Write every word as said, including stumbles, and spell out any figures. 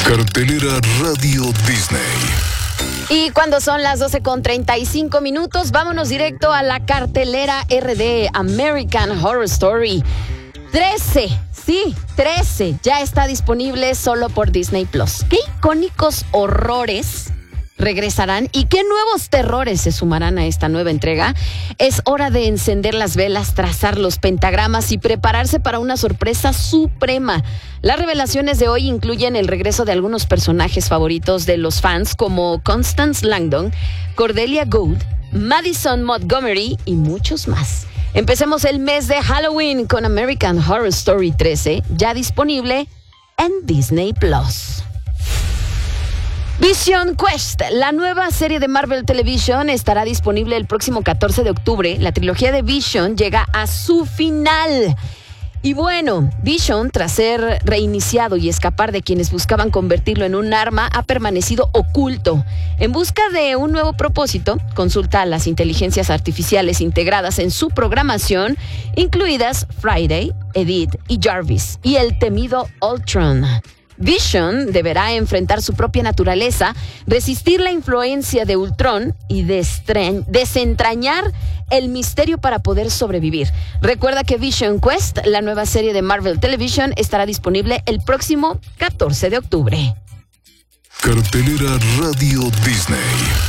Cartelera Radio Disney. Y cuando son las doce con treinta y cinco minutos, vámonos directo a la cartelera R D American Horror Story. trece, sí, trece, ya está disponible solo por Disney Plus. ¿Qué icónicos horrores regresarán y qué nuevos terrores se sumarán a esta nueva entrega? Es hora de encender las velas, trazar los pentagramas y prepararse para una sorpresa suprema. Las revelaciones de hoy incluyen el regreso de algunos personajes favoritos de los fans como Constance Langdon, Cordelia Gould, Madison Montgomery y muchos más. Empecemos el mes de Halloween con American Horror Story trece, ya disponible en Disney Plus. Vision Quest, la nueva serie de Marvel Television, estará disponible el próximo catorce de octubre. La trilogía de Vision llega a su final. Y bueno, Vision, tras ser reiniciado y escapar de quienes buscaban convertirlo en un arma, ha permanecido oculto. En busca de un nuevo propósito, consulta a las inteligencias artificiales integradas en su programación, incluidas Friday, Edith y Jarvis, y el temido Ultron. Vision deberá enfrentar su propia naturaleza, resistir la influencia de Ultron y destre- desentrañar el misterio para poder sobrevivir. Recuerda que Vision Quest, la nueva serie de Marvel Television, estará disponible el próximo catorce de octubre. Cartelera Radio Disney.